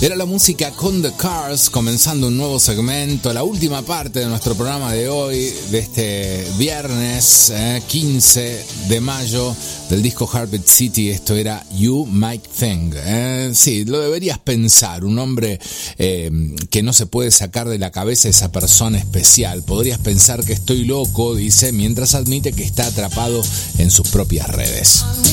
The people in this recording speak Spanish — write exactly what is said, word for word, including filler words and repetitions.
Era la música con The Cars, comenzando un nuevo segmento, la última parte de nuestro programa de hoy, de este viernes eh, quince de mayo, del disco Heartbeat City. Esto era You Might Think. Eh, sí, lo deberías pensar, un hombre eh, que no se puede sacar de la cabeza esa persona especial. Podrías pensar que estoy loco, dice, mientras admite que está atrapado en sus propias redes.